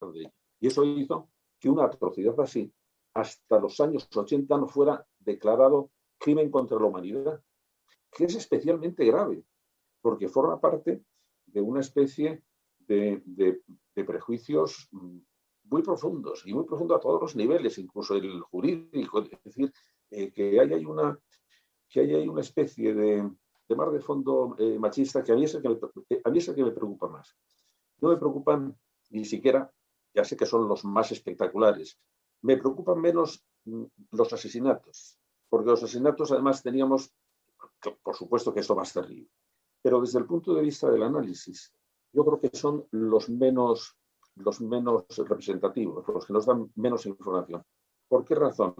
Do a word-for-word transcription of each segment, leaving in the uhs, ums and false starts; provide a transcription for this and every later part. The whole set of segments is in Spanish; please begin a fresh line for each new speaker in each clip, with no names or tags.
de ello. Y eso hizo que una atrocidad así, hasta los años ochenta, no fuera declarado crimen contra la humanidad, que es especialmente grave, porque forma parte de una especie de, de, de prejuicios muy profundos, y muy profundos a todos los niveles, incluso el jurídico. Es decir, eh, que hay, hay, una, que hay, hay una especie de, de mar de fondo eh, machista que a mí, es el que me, a mí es el que me preocupa más. No me preocupan ni siquiera, ya sé que son los más espectaculares, me preocupan menos mm, los asesinatos, porque los asesinatos además teníamos, por supuesto que esto más terrible, pero desde el punto de vista del análisis, yo creo que son los menos, los menos representativos, los que nos dan menos información. ¿Por qué razón?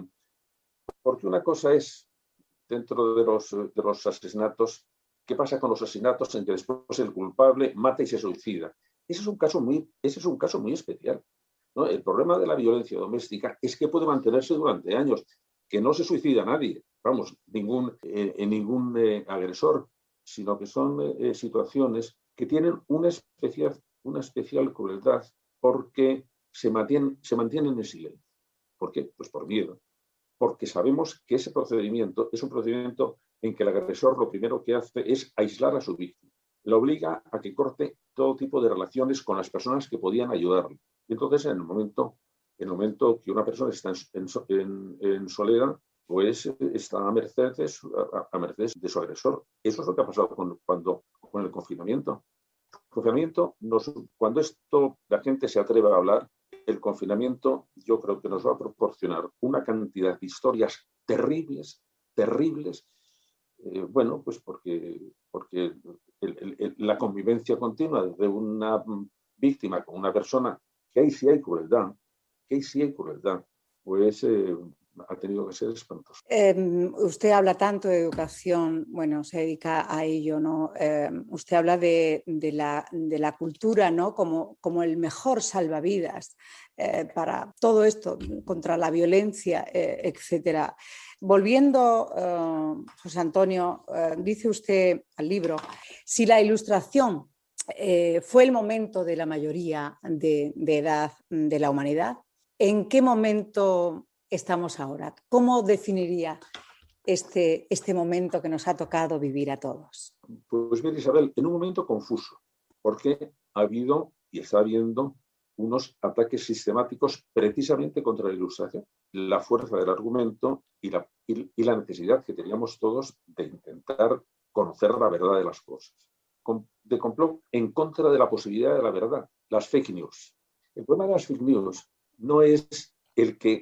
Porque una cosa es, dentro de los, de los asesinatos, ¿qué pasa con los asesinatos en que después el culpable mata y se suicida? Ese es un caso muy, ese es un caso muy especial, ¿no? El problema de la violencia doméstica es que puede mantenerse durante años, que no se suicida nadie, vamos, ningún, eh, ningún eh, agresor, sino que son eh, situaciones que tienen una especial, una especial crueldad porque se mantienen, se mantienen en silencio. ¿Por qué? Pues por miedo. Porque sabemos que ese procedimiento es un procedimiento en que el agresor lo primero que hace es aislar a su víctima. La obliga a que corte todo tipo de relaciones con las personas que podían ayudarle. Y entonces, en el momento, en el momento que una persona está en, en, en soledad, pues está a merced, de su, a, a merced de su agresor. Eso es lo que ha pasado con, cuando, con el confinamiento. El confinamiento nos, cuando esto la gente se atreve a hablar, el confinamiento yo creo que nos va a proporcionar una cantidad de historias terribles, terribles, eh, bueno, pues porque, porque el, el, el, la convivencia continua de una víctima con una persona, que ahí sí hay crueldad, que ahí sí hay crueldad, pues eh, ha tenido que ser espantoso.
Eh, usted habla tanto de educación, bueno, se dedica a ello, ¿no? Eh, usted habla de, de, la, de la cultura, ¿no? Como, como el mejor salvavidas eh, para todo esto, contra la violencia, eh, etcétera. Volviendo, eh, José Antonio, eh, dice usted al libro, si la Ilustración eh, fue el momento de la mayoría de, de edad de la humanidad, ¿en qué momento estamos ahora? ¿Cómo definiría este, este momento que nos ha tocado vivir a todos?
Pues bien, Isabel, en un momento confuso, porque ha habido y está habiendo unos ataques sistemáticos precisamente contra la Ilustración, la fuerza del argumento y la, y, y la necesidad que teníamos todos de intentar conocer la verdad de las cosas, de complot en contra de la posibilidad de la verdad, las fake news. El problema de las fake news no es el que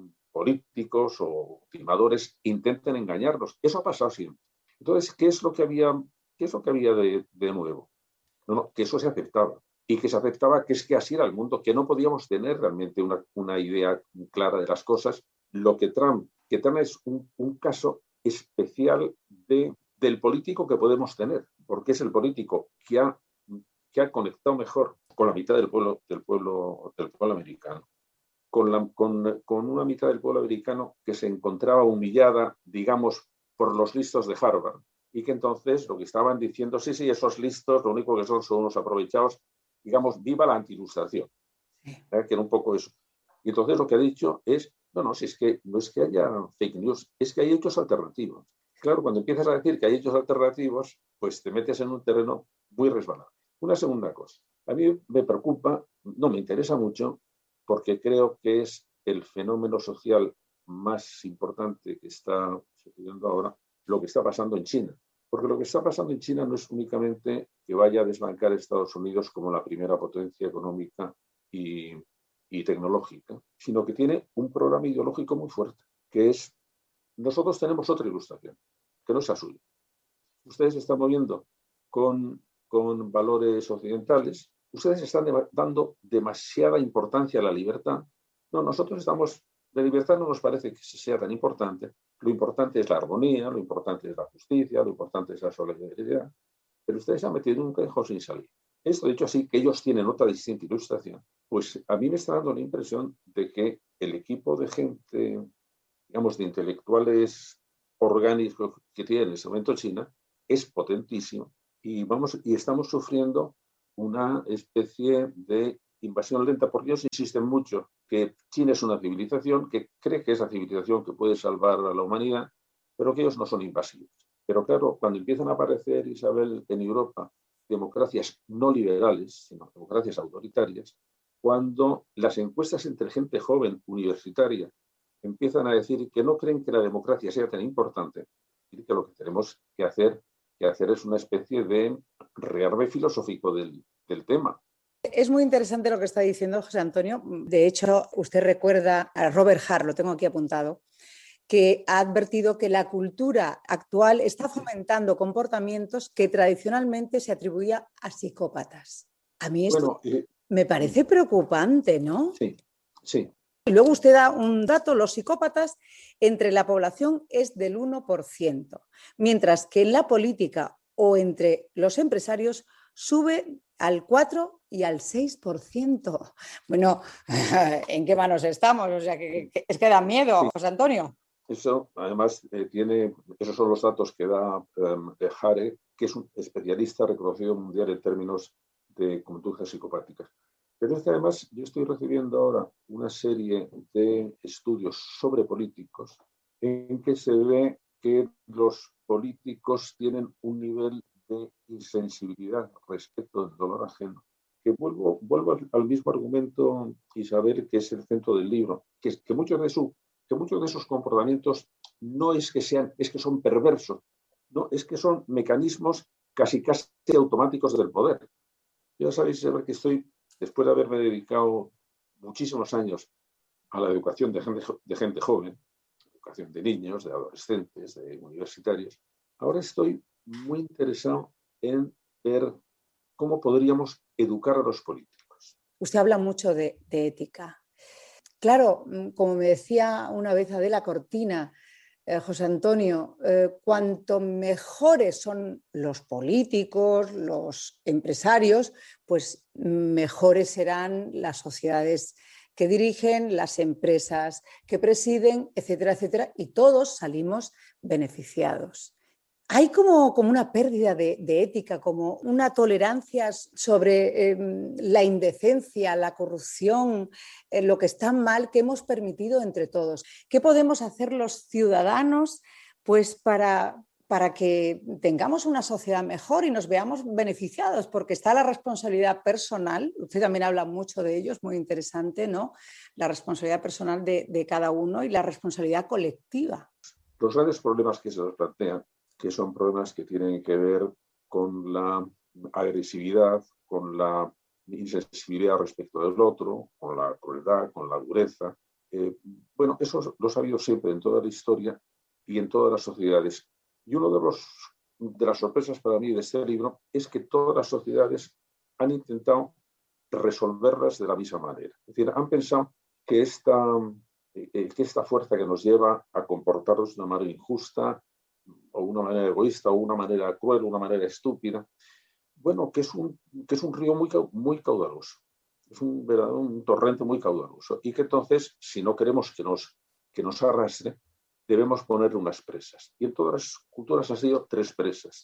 políticos o timadores intenten engañarnos. Eso ha pasado siempre. Entonces, ¿qué es lo que había, qué es lo que había de, de nuevo? No, no, que eso se aceptaba. Y que se aceptaba que es que así era el mundo, que no podíamos tener realmente una, una idea clara de las cosas. Lo que Trump, que Trump es un, un caso especial de, del político que podemos tener, porque es el político que ha, que ha conectado mejor con la mitad del pueblo, del pueblo, del pueblo americano. Con, la, con, con una mitad del pueblo americano que se encontraba humillada, digamos, por los listos de Harvard, y que entonces lo que estaban diciendo, sí, sí, esos listos, lo único que son son unos aprovechados, digamos, viva la anti-ilustración, ¿eh? Que era un poco eso. Y entonces lo que ha dicho es, no, no, si es que no es que haya fake news, es que hay hechos alternativos. Claro, cuando empiezas a decir que hay hechos alternativos, pues te metes en un terreno muy resbalado. Una segunda cosa, a mí me preocupa, no me interesa mucho, porque creo que es el fenómeno social más importante que está sucediendo ahora, lo que está pasando en China. Porque lo que está pasando en China no es únicamente que vaya a desbancar a Estados Unidos como la primera potencia económica y, y tecnológica, sino que tiene un programa ideológico muy fuerte, que es, nosotros tenemos otra Ilustración, que no es la suya. Ustedes se están moviendo con, con valores occidentales, ustedes están de, dando demasiada importancia a la libertad. No, nosotros estamos, la libertad no nos parece que sea tan importante. Lo importante es la armonía, lo importante es la justicia, lo importante es la solidaridad. Pero ustedes se han metido en un callejón sin salir. Esto dicho así, que ellos tienen otra distinta Ilustración, pues a mí me está dando la impresión de que el equipo de gente, digamos, de intelectuales orgánicos que tiene en ese momento China es potentísimo y, vamos, y estamos sufriendo una especie de invasión lenta, porque ellos insisten mucho que China es una civilización, que cree que es la civilización que puede salvar a la humanidad, pero que ellos no son invasivos. Pero claro, cuando empiezan a aparecer, Isabel, en Europa, democracias no liberales, sino democracias autoritarias, cuando las encuestas entre gente joven, universitaria, empiezan a decir que no creen que la democracia sea tan importante, y que lo que tenemos que hacer, que hacer es una especie de rearme filosófico del, del tema.
Es muy interesante lo que está diciendo José Antonio. De hecho, usted recuerda a Robert Hart, lo tengo aquí apuntado, que ha advertido que la cultura actual está fomentando comportamientos que tradicionalmente se atribuía a psicópatas. A mí esto bueno, eh, me parece preocupante, ¿no?
Sí, sí.
Y luego usted da un dato, los psicópatas entre la población es del uno por ciento, mientras que en la política o entre los empresarios sube al cuatro y al seis por ciento. Bueno, ¿en qué manos estamos? O sea, que, que es que da miedo, sí. José Antonio.
Eso, además, eh, tiene, esos son los datos que da um, Hare, que es un especialista reconocido mundial en términos de conductas psicopáticas. Pero es que además yo estoy recibiendo ahora una serie de estudios sobre políticos en que se ve que los políticos tienen un nivel de insensibilidad respecto del dolor ajeno. Que vuelvo, vuelvo al mismo argumento, Isabel, que es el centro del libro, que, es, que, muchos de su, que muchos de esos comportamientos no es que sean, es que son perversos, no, es que son mecanismos casi casi automáticos del poder. Ya sabéis, Isabel, que estoy, después de haberme dedicado muchísimos años a la educación de gente, de gente joven, educación de niños, de adolescentes, de universitarios, ahora estoy muy interesado en ver cómo podríamos educar a los políticos.
Usted habla mucho de, de ética. Claro, como me decía una vez Adela Cortina, eh, José Antonio, eh, cuanto mejores son los políticos, los empresarios, pues mejores serán las sociedades que dirigen, las empresas que presiden, etcétera, etcétera, y todos salimos beneficiados. Hay como, como una pérdida de, de ética, como una tolerancia sobre eh, la indecencia, la corrupción, eh, lo que está mal, que hemos permitido entre todos. ¿Qué podemos hacer los ciudadanos pues, para, para que tengamos una sociedad mejor y nos veamos beneficiados? Porque está la responsabilidad personal, usted también habla mucho de ello, es muy interesante, ¿no? La responsabilidad personal de, de cada uno y la responsabilidad colectiva.
Los grandes problemas que se nos plantean, que son problemas que tienen que ver con la agresividad, con la insensibilidad respecto del otro, con la crueldad, con la dureza. Eh, bueno, eso lo ha habido siempre en toda la historia y en todas las sociedades. Y una de, los, de las sorpresas para mí de este libro es que todas las sociedades han intentado resolverlas de la misma manera. Es decir, han pensado que esta, eh, que esta fuerza que nos lleva a comportarnos de una manera injusta, o una manera egoísta, o una manera cruel, una manera estúpida, bueno, que es un, que es un río muy, muy caudaloso, es un, un torrente muy caudaloso, y que entonces, si no queremos que nos, que nos arrastre, debemos ponerle unas presas. Y en todas las culturas han sido tres presas.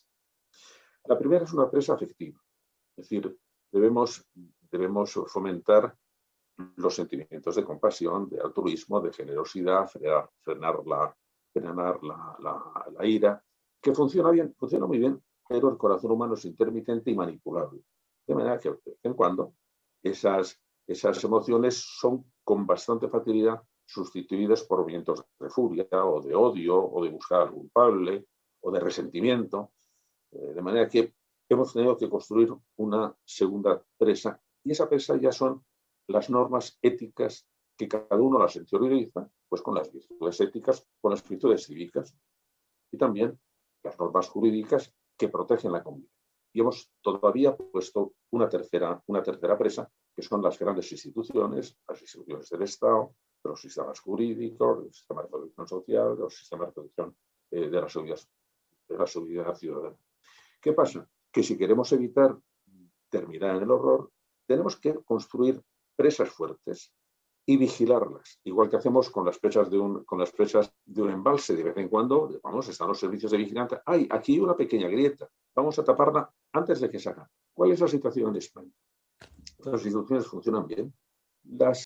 La primera es una presa afectiva, es decir, debemos, debemos fomentar los sentimientos de compasión, de altruismo, de generosidad, frenar, frenar la frenar la, la, la ira, que funciona bien, funciona muy bien, pero el corazón humano es intermitente y manipulable. De manera que de vez en cuando esas, esas emociones son con bastante facilidad sustituidas por vientos de furia o de odio o de buscar al culpable o de resentimiento. Eh, de manera que hemos tenido que construir una segunda presa, y esa presa ya son las normas éticas que cada uno las interioriza, pues con las virtudes éticas, con las virtudes cívicas, y también las normas jurídicas que protegen la convivencia. Y hemos todavía puesto una tercera, una tercera presa, que son las grandes instituciones, las instituciones del Estado, los sistemas jurídicos, el sistema de protección social, los sistemas de protección eh, de, la seguridad, de la seguridad ciudadana. ¿Qué pasa? Que si queremos evitar terminar en el horror, tenemos que construir presas fuertes y vigilarlas, igual que hacemos con las presas de un, con las presas de un embalse. De vez en cuando, vamos, están los servicios de vigilancia. ¡Ay, aquí hay una pequeña grieta! Vamos a taparla antes de que se haga. ¿Cuál es la situación en España? las instituciones funcionan bien. Las,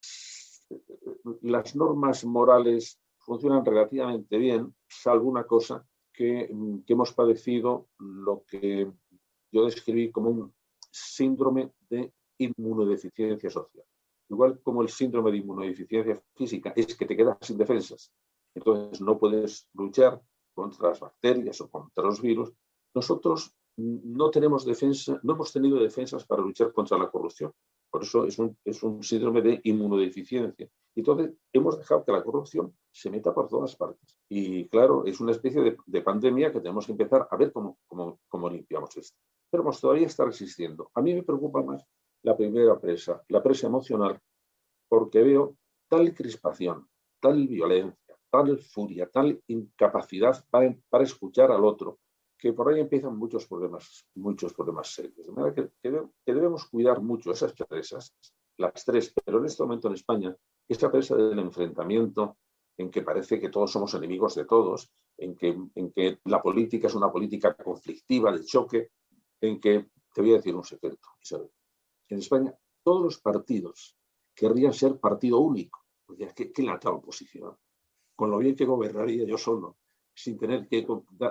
las normas morales funcionan relativamente bien, salvo una cosa que, que hemos padecido, lo que yo describí como un síndrome de inmunodeficiencia social. Igual como el síndrome de inmunodeficiencia física es que te quedas sin defensas, entonces no puedes luchar contra las bacterias o contra los virus. Nosotros no tenemos defensa, no hemos tenido defensas para luchar contra la corrupción. Por eso es un, es un síndrome de inmunodeficiencia. Entonces hemos dejado que la corrupción se meta por todas partes. Y claro, es una especie de, de pandemia que tenemos que empezar a ver cómo, cómo, cómo limpiamos esto. Pero pues, todavía está resistiendo. A mí me preocupa más la primera presa, la presa emocional, porque veo tal crispación, tal violencia, tal furia, tal incapacidad para, para escuchar al otro, que por ahí empiezan muchos problemas, muchos problemas serios. De manera que, que, que debemos cuidar mucho esas presas, las tres, pero en este momento en España, esa presa del enfrentamiento, en que parece que todos somos enemigos de todos, en que, en que la política es una política conflictiva, de choque, en que, te voy a decir un secreto, Isabel. En España, todos los partidos querrían ser partido único, porque es que, que la tal oposición, con lo bien que gobernaría yo solo, sin tener que...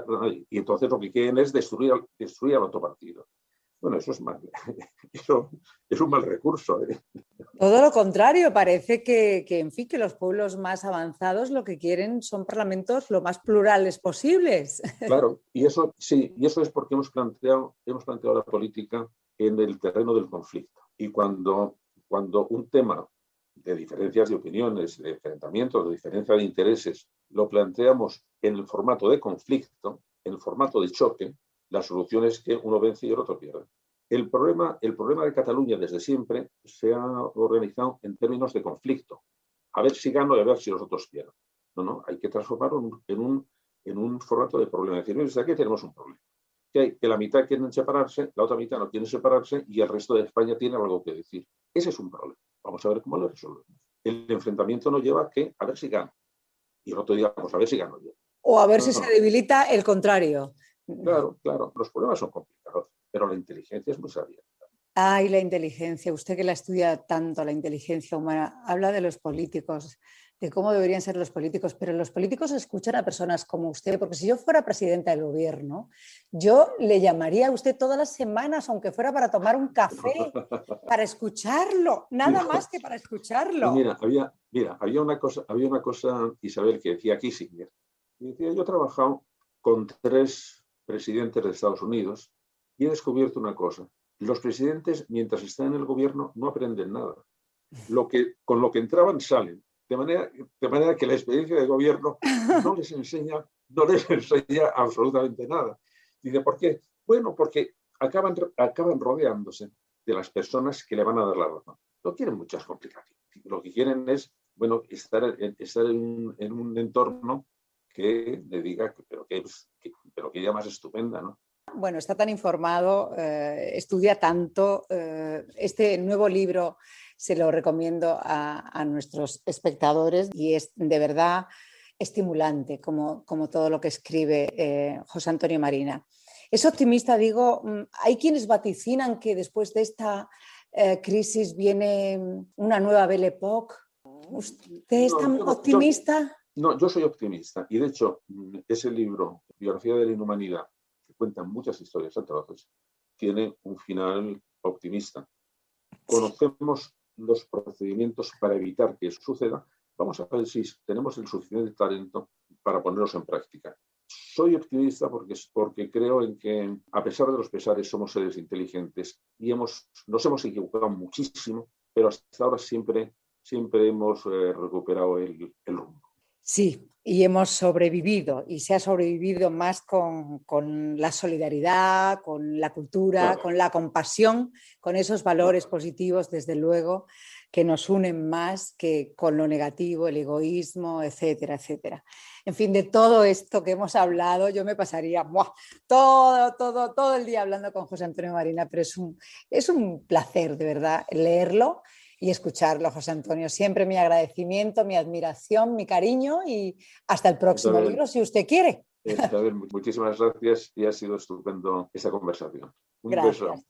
Y entonces lo que quieren es destruir, destruir al otro partido. Bueno, eso es mal, eso es un mal recurso, ¿eh?
Todo lo contrario, parece que, que, en fin, que los pueblos más avanzados lo que quieren son parlamentos lo más plurales posibles.
Claro, y eso sí, y eso es porque hemos planteado, hemos planteado la política en el terreno del conflicto. Y cuando, cuando un tema de diferencias de opiniones, de enfrentamientos, de diferencia de intereses, lo planteamos en el formato de conflicto, en el formato de choque, la solución es que uno vence y el otro pierde. El problema, el problema de Cataluña desde siempre se ha organizado en términos de conflicto. A ver si gano y a ver si los otros pierden. No, no, hay que transformarlo en un, en un formato de problema. Es decir, desde aquí tenemos un problema. Que, hay, que la mitad quieren separarse, la otra mitad no quiere separarse y el resto de España tiene algo que decir. Ese es un problema. Vamos a ver cómo lo resolvemos. El enfrentamiento nos lleva a que a ver si gano. Y el otro día, vamos a ver si gano yo.
O a ver
no,
si
no.
se debilita el contrario.
Claro, claro. Los problemas son complicados, pero la inteligencia es muy sabia.
Ay, la inteligencia. Usted que la estudia tanto, la inteligencia humana, habla de los políticos, de cómo deberían ser los políticos, pero los políticos escuchan a personas como usted, porque si yo fuera presidenta del gobierno, yo le llamaría a usted todas las semanas, aunque fuera para tomar un café, para escucharlo, nada más que para escucharlo.
Mira, había, mira, había una cosa, había una cosa, Isabel, que decía Kissinger. Y decía, yo he trabajado con tres presidentes de Estados Unidos y he descubierto una cosa. Los presidentes, mientras están en el gobierno, no aprenden nada. Lo que, con lo que entraban, salen. De manera, de manera que la experiencia de gobierno no les enseña, no les enseña absolutamente nada. Dice, ¿por qué? Bueno, porque acaban, acaban rodeándose de las personas que le van a dar la razón. No quieren muchas complicaciones. Lo que quieren es, bueno, estar, estar en, un, en un entorno que le diga, que, pero, que, que, pero que ella más estupenda, ¿no?
Bueno, está tan informado, eh, estudia tanto. Eh, este nuevo libro se lo recomiendo a, a nuestros espectadores y es de verdad estimulante, como, como todo lo que escribe eh, José Antonio Marina. Es optimista, digo, hay quienes vaticinan que después de esta eh, crisis viene una nueva Belle Époque. ¿Usted es tan
no, yo,
optimista?
Yo, no, yo soy optimista y de hecho ese libro, Biografía de la Inhumanidad, cuentan muchas historias atroces, tiene un final optimista. Conocemos los procedimientos para evitar que eso suceda. Vamos a ver si tenemos el suficiente talento para ponerlos en práctica. Soy optimista porque, porque creo en que, a pesar de los pesares, somos seres inteligentes y hemos, nos hemos equivocado muchísimo, pero hasta ahora siempre, siempre hemos eh, recuperado el, el rumbo.
Sí, y hemos sobrevivido, y se ha sobrevivido más con, con la solidaridad, con la cultura, claro, con la compasión, con esos valores positivos, desde luego, que nos unen más que con lo negativo, el egoísmo, etcétera, etcétera. En fin, de todo esto que hemos hablado, yo me pasaría ¡buah! todo, todo, todo el día hablando con José Antonio Marina, pero es un, es un placer, de verdad, leerlo y escucharlo, José Antonio. Siempre mi agradecimiento, mi admiración, mi cariño y hasta el próximo Isabel, libro, si usted quiere.
Isabel, muchísimas gracias y ha sido estupendo esta conversación. Un
gracias.
beso.